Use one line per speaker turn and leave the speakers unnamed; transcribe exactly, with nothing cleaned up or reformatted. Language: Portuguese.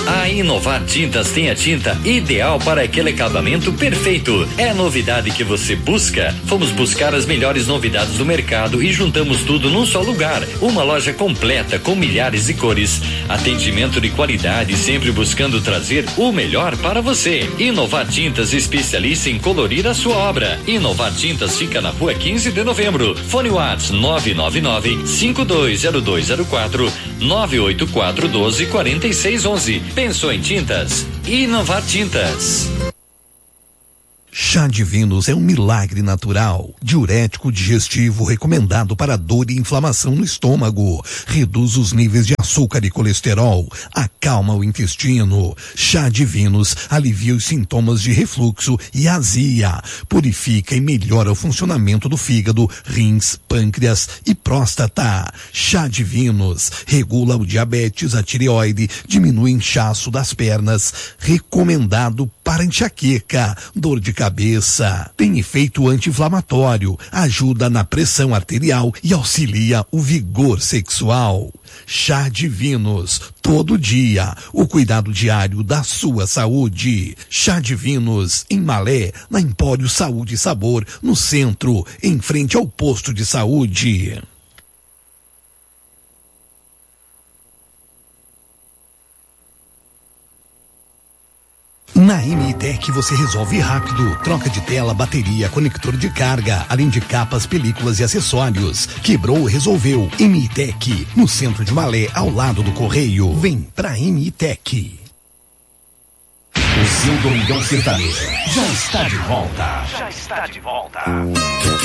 A Inovar Tintas tem a tinta ideal para aquele acabamento perfeito. É a novidade que você busca? Fomos buscar as melhores novidades do mercado e juntamos tudo num só lugar. Uma loja completa com milhares de cores. Atendimento de qualidade, sempre buscando trazer o melhor para você. Inovar Tintas, especialista em colorir a sua obra. Inovar Tintas fica na rua quinze de novembro. Fone WhatsApp nove nove nove, cinco dois zero dois zero quatro, nove oito quatro, doze, quarenta e seis, onze. Pensou em tintas? Inovar Tintas.
Chá Divinos é um milagre natural, diurético digestivo recomendado para dor e inflamação no estômago, reduz os níveis de açúcar e colesterol, acalma o intestino. Chá Divinos alivia os sintomas de refluxo e azia, purifica e melhora o funcionamento do fígado, rins, pâncreas e próstata. Chá Divinos regula o diabetes, a tireoide, diminui o inchaço das pernas, recomendado para enxaqueca, dor de cabeça, tem efeito anti-inflamatório, ajuda na pressão arterial e auxilia o vigor sexual. Chá Divinos, todo dia, o cuidado diário da sua saúde. Chá Divinos, em Malé, na Empório Saúde e Sabor, no centro, em frente ao posto de saúde. Na M I Tech você resolve rápido. Troca de tela, bateria, conector de carga, além de capas, películas e acessórios. Quebrou, resolveu. M I Tech, no centro de Malé, ao lado do Correio. Vem pra M I Tech.
O seu Domingão Sertanejo já está de volta. Já está de volta.